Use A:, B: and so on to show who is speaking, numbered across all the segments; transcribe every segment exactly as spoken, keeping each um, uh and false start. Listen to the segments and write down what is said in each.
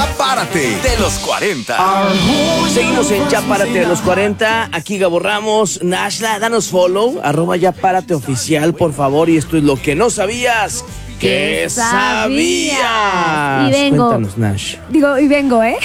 A: Ya Párate de los cuarenta.
B: Seguimos en Ya Párate de los cuarenta. Aquí Gabo Ramos. Nashla, danos follow. Arroba Ya Párate oficial, por favor. Y esto es lo que no sabías. ¿Qué sabías?
C: Y vengo.
B: Cuéntanos, Nash.
C: Digo, y vengo, ¿eh?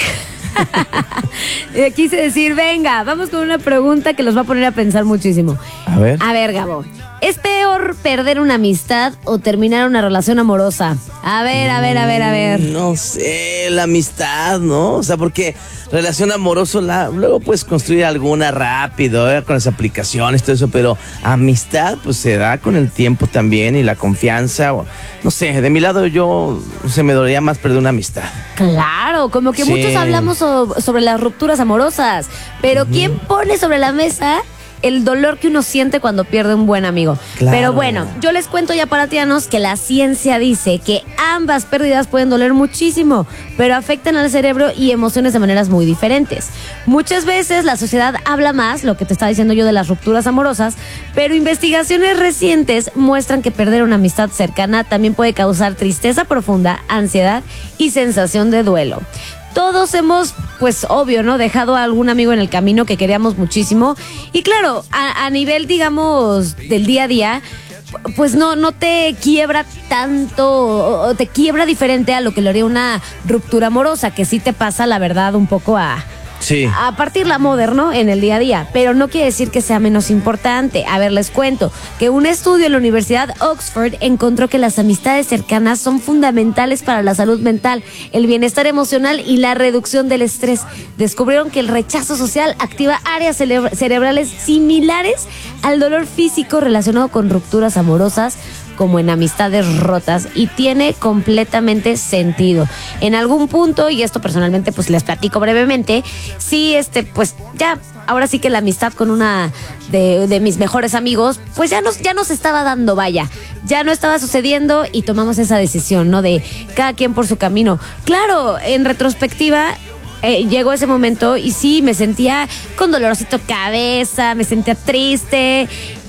C: Quise decir, venga, vamos con una pregunta que los va a poner a pensar muchísimo.
B: A ver.
C: A ver, Gabo. ¿Es peor perder una amistad o terminar una relación amorosa? A ver, a ver, a ver, a ver.
B: No sé, la amistad, ¿no? O sea, porque relación amorosa, la, luego puedes construir alguna rápido, ¿eh? Con las aplicaciones, todo eso, pero amistad, pues se da con el tiempo también y la confianza. O, no sé, de mi lado yo, se me dolería más perder una amistad.
C: Claro, como que
B: Sí.
C: muchos hablamos so- sobre las rupturas amorosas, pero uh-huh. ¿quién pone sobre la mesa el dolor que uno siente cuando pierde un buen amigo?
B: Claro.
C: Pero bueno, yo les cuento ya, paratianos, que la ciencia dice que ambas pérdidas pueden doler muchísimo, pero afectan al cerebro y emociones de maneras muy diferentes. Muchas veces la sociedad habla más, lo que te estaba diciendo yo de las rupturas amorosas, pero investigaciones recientes muestran que perder una amistad cercana también puede causar tristeza profunda, ansiedad y sensación de duelo. Todos hemos, pues obvio, ¿no? Dejado a algún amigo en el camino que queríamos muchísimo. Y claro, a, a nivel, digamos, del día a día, pues no, no te quiebra tanto, o te quiebra diferente a lo que le haría una ruptura amorosa, que sí te pasa, la verdad, un poco a...
B: Sí.
C: A partir la moderno en el día a día, pero no quiere decir que sea menos importante. A ver, les cuento que un estudio en la Universidad Oxford encontró que las amistades cercanas son fundamentales para la salud mental, el bienestar emocional y la reducción del estrés. Descubrieron que el rechazo social activa áreas cere- cerebrales similares al dolor físico relacionado con rupturas amorosas, como en amistades rotas, y tiene completamente sentido. En algún punto, y esto personalmente pues les platico brevemente, sí, este, pues ya, ahora sí que la amistad con una de, de mis mejores amigos, pues ya nos, ya nos estaba dando, vaya, ya no estaba sucediendo y tomamos esa decisión, ¿no? De cada quien por su camino. Claro, en retrospectiva, Eh, llegó ese momento y sí, me sentía con dolorcito de cabeza, me sentía triste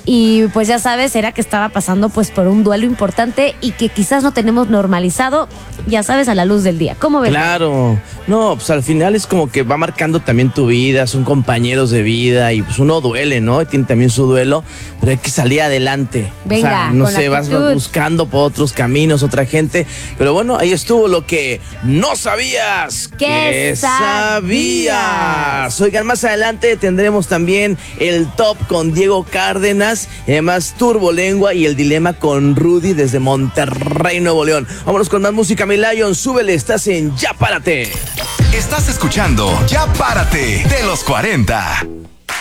C: y pues ya sabes, era que estaba pasando pues por un duelo importante y que quizás no tenemos normalizado, ya sabes, a la luz del día. ¿Cómo ves?
B: Claro, no, pues al final es como que va marcando también tu vida, son compañeros de vida y pues uno duele, ¿no? Tiene también su duelo, pero hay que salir adelante.
C: Venga,
B: o sea, no
C: con
B: sé, vas
C: actitud.
B: buscando por otros caminos, otra gente, pero bueno, ahí estuvo lo que no sabías.
C: ¿Qué sabías?
B: Oigan, más adelante tendremos también el top con Diego Cárdenas, y además Turbolengua y el dilema con Rudy desde Monterrey, Nuevo León. Vámonos con más música, mi Lion, súbele, estás en Ya Párate.
A: Estás escuchando Ya Párate de los cuarenta.